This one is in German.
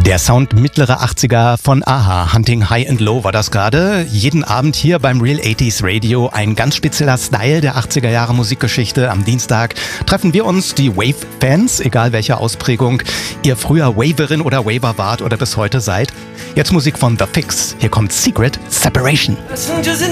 Der Sound mittlerer 80er von a-ha, Hunting High and Low war das gerade. Jeden Abend hier beim Real 80s Radio ein ganz spezieller Style der 80er Jahre Musikgeschichte. Am Dienstag treffen wir uns, die Wave-Fans, egal welche Ausprägung ihr früher Waverin oder Waver wart oder bis heute seid. Jetzt Musik von The Fix. Hier kommt Secret Separation.